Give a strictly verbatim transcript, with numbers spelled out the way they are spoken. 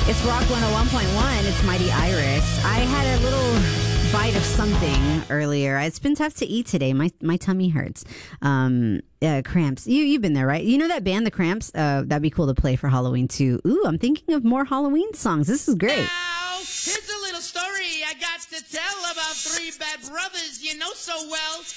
It's Rock one oh one point one. It's Mighty Iris. I had a little bite of something earlier. It's been tough to eat today. My my tummy hurts. Um, uh, Cramps. You you've been there, right? You know that band, The Cramps. Uh, that'd be cool to play for Halloween too. Ooh, I'm thinking of more Halloween songs. This is great. Now, here's a little story I got to tell about three bad brothers you know so well.